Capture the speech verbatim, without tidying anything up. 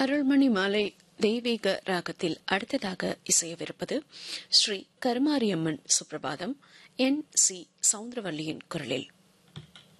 அருள்மணி மாலை தெய்வீக ராகத்தில் அடுத்ததாக இசையவிருப்பது ஸ்ரீ கருமாரியம்மன் சுப்ரபாதம் என் சி சவுந்தரவல்லியின் குரலில்.